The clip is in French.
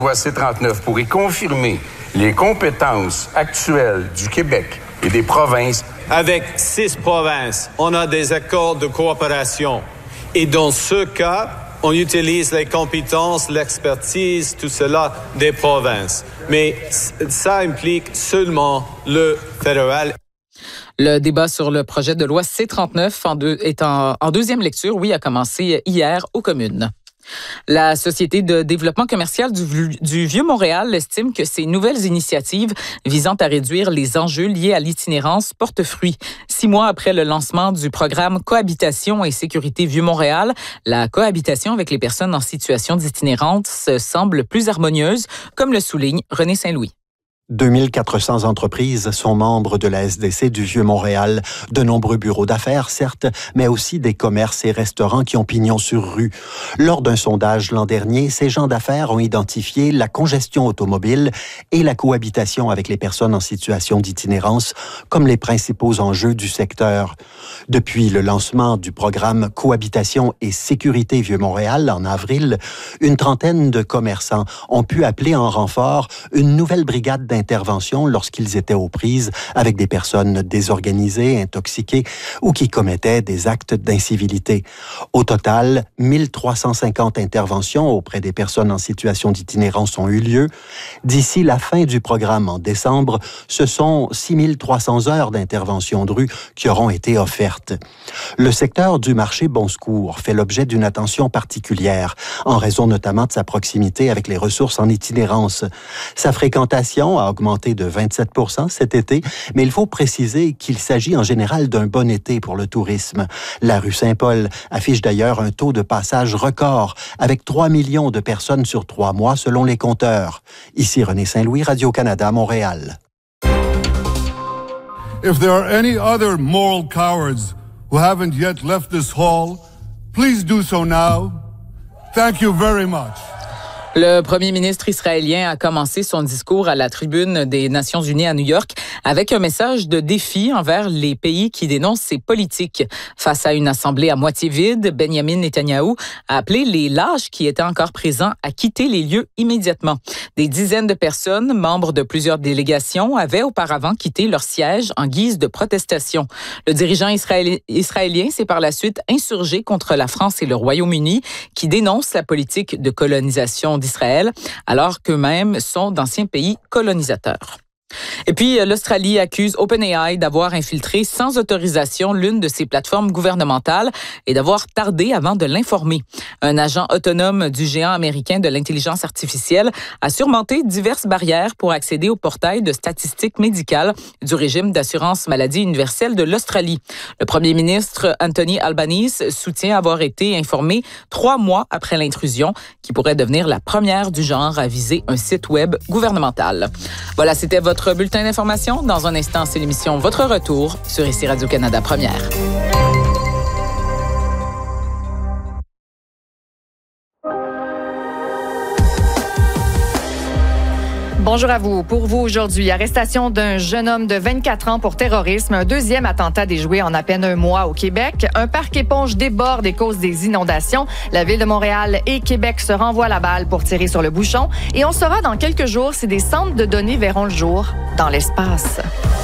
Loi C-39 pourrait confirmer les compétences actuelles du Québec et des provinces. Avec 6 provinces, on a des accords de coopération. Et dans ce cas, on utilise les compétences, l'expertise, tout cela des provinces. Mais ça implique seulement le fédéral. Le débat sur le projet de loi C-39 est en deuxième lecture, a commencé hier aux communes. La Société de développement commercial du Vieux-Montréal estime que ces nouvelles initiatives visant à réduire les enjeux liés à l'itinérance portent fruit. 6 mois après le lancement du programme Cohabitation et sécurité Vieux-Montréal, la cohabitation avec les personnes en situation d'itinérance semble plus harmonieuse, comme le souligne René Saint-Louis. 2400 entreprises sont membres de la SDC du Vieux-Montréal. De nombreux bureaux d'affaires, certes, mais aussi des commerces et restaurants qui ont pignon sur rue. Lors d'un sondage l'an dernier, ces gens d'affaires ont identifié la congestion automobile et la cohabitation avec les personnes en situation d'itinérance comme les principaux enjeux du secteur. Depuis le lancement du programme Cohabitation et sécurité Vieux-Montréal en avril, une trentaine de commerçants ont pu appeler en renfort une nouvelle brigade d'intervention lorsqu'ils étaient aux prises avec des personnes désorganisées, intoxiquées ou qui commettaient des actes d'incivilité. Au total, 1350 interventions auprès des personnes en situation d'itinérance ont eu lieu. D'ici la fin du programme en décembre, ce sont 6300 heures d'intervention de rue qui auront été offertes. Le secteur du marché Bon Secours fait l'objet d'une attention particulière, en raison notamment de sa proximité avec les ressources en itinérance. Sa fréquentation a augmenté de 27% cet été, mais il faut préciser qu'il s'agit en général d'un bon été pour le tourisme. La rue Saint-Paul affiche d'ailleurs un taux de passage record, avec 3 millions de personnes sur 3 mois selon les compteurs. Ici René Saint-Louis, Radio-Canada, Montréal. If there are any other moral cowards who haven't yet left this hall, please do so now. Thank you very much. Le premier ministre israélien a commencé son discours à la tribune des Nations unies à New York avec un message de défi envers les pays qui dénoncent ces politiques. Face à une assemblée à moitié vide, Benjamin Netanyahou a appelé les lâches qui étaient encore présents à quitter les lieux immédiatement. Des dizaines de personnes, membres de plusieurs délégations, avaient auparavant quitté leur siège en guise de protestation. Le dirigeant israélien s'est par la suite insurgé contre la France et le Royaume-Uni qui dénoncent la politique de colonisation d'Israël, alors qu'eux-mêmes sont d'anciens pays colonisateurs. Et puis, l'Australie accuse OpenAI d'avoir infiltré sans autorisation l'une de ses plateformes gouvernementales et d'avoir tardé avant de l'informer. Un agent autonome du géant américain de l'intelligence artificielle a surmonté diverses barrières pour accéder au portail de statistiques médicales du régime d'assurance maladie universelle de l'Australie. Le premier ministre Anthony Albanese soutient avoir été informé 3 mois après l'intrusion, qui pourrait devenir la première du genre à viser un site web gouvernemental. Voilà, c'était votre bulletin d'information. Dans un instant, c'est l'émission Votre Retour sur ici Radio-Canada Première. Bonjour à vous. Pour vous aujourd'hui, arrestation d'un jeune homme de 24 ans pour terrorisme, un deuxième attentat déjoué en à peine 1 mois au Québec, un parc éponge déborde et cause des inondations, la Ville de Montréal et Québec se renvoient la balle pour tirer sur le bouchon et on saura dans quelques jours si des centres de données verront le jour dans l'espace.